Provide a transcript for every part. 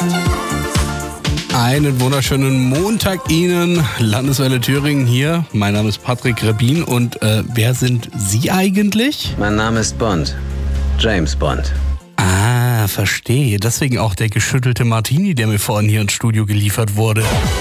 Einen wunderschönen Montag Ihnen, Landeswelle Thüringen hier. Mein Name ist Patrick Rebin und wer sind Sie eigentlich? Mein Name ist Bond. James Bond. Ah, verstehe. Deswegen auch der geschüttelte Martini, der mir vorhin hier ins Studio geliefert wurde.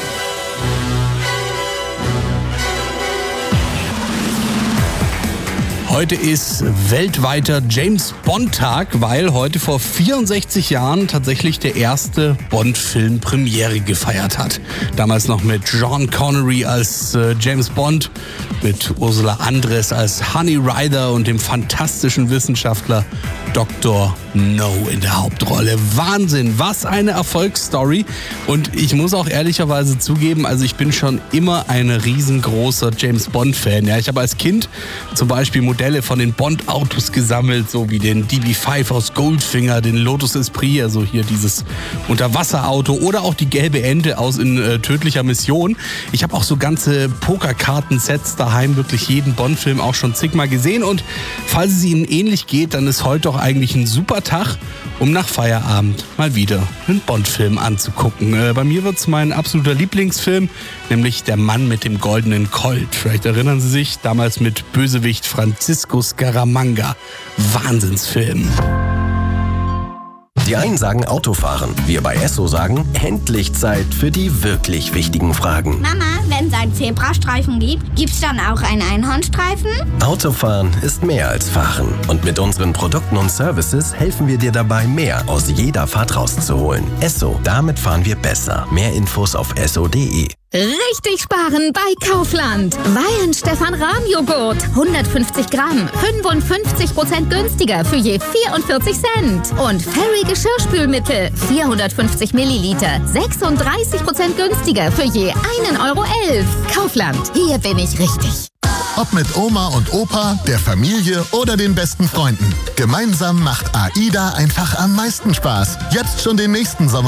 Heute ist weltweiter James-Bond-Tag, weil heute vor 64 Jahren tatsächlich der erste Bond-Film Premiere gefeiert hat. Damals noch mit Sean Connery als James Bond, mit Ursula Andress als Honey Rider und dem fantastischen Wissenschaftler Dr. No in der Hauptrolle. Wahnsinn, was eine Erfolgsstory. Und ich muss auch ehrlicherweise zugeben, also ich bin schon immer ein riesengroßer James-Bond-Fan. Ja, ich habe als Kind zum Beispiel Modelle von den Bond-Autos gesammelt, so wie den DB5 aus Goldfinger, den Lotus Esprit, also hier dieses Unterwasserauto oder auch die gelbe Ente aus In tödlicher Mission. Ich habe auch so ganze Pokerkarten-Sets daheim, wirklich jeden Bond-Film auch schon zigmal gesehen. Und falls es Ihnen ähnlich geht, dann ist heute auch eigentlich ein super Tag, um nach Feierabend mal wieder einen Bond-Film anzugucken. Bei mir wird's mein absoluter Lieblingsfilm, nämlich Der Mann mit dem goldenen Colt. Vielleicht erinnern Sie sich, damals mit Bösewicht Francisco Scaramanga. Wahnsinnsfilm. Die einen sagen Autofahren, wir bei Esso sagen, endlich Zeit für die wirklich wichtigen Fragen. Mama, wenn es einen Zebrastreifen gibt, gibt's dann auch einen Einhornstreifen? Autofahren ist mehr als Fahren. Und mit unseren Produkten und Services helfen wir dir dabei, mehr aus jeder Fahrt rauszuholen. Esso, damit fahren wir besser. Mehr Infos auf esso.de. Richtig sparen bei Kaufland. Weihenstephan-Rahm-Joghurt. 150 Gramm. 55% günstiger für je 44 Cent. Und Fairy Geschirrspülmittel. 450 Milliliter. 36% günstiger für je 1,11 Euro. Kaufland. Hier bin ich richtig. Ob mit Oma und Opa, der Familie oder den besten Freunden. Gemeinsam macht AIDA einfach am meisten Spaß. Jetzt schon den nächsten Sommer